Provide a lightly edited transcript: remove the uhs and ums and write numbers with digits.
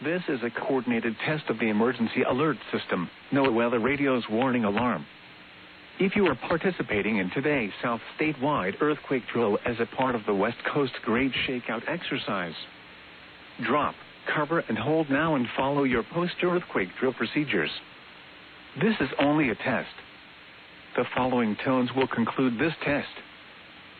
This is a coordinated test of the emergency alert system, NOAA Weather Radio's warning alarm. If you are participating in today's South statewide earthquake drill as a part of the West Coast Grade Shakeout exercise, drop, cover, and hold now and follow your post-earthquake drill procedures. This is only a test. The following tones will conclude this test.